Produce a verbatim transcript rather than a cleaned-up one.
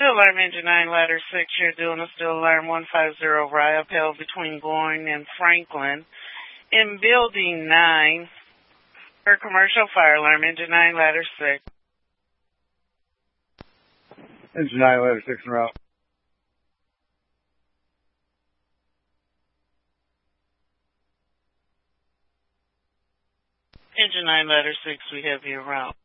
Steel alarm engine nine, ladder six, you're doing a steel alarm one five zero, Rye uphill between Boyne and Franklin. In building nine, for commercial fire alarm, engine nine, ladder six. Engine nine, ladder six en route. Engine nine, ladder six, we have you en route.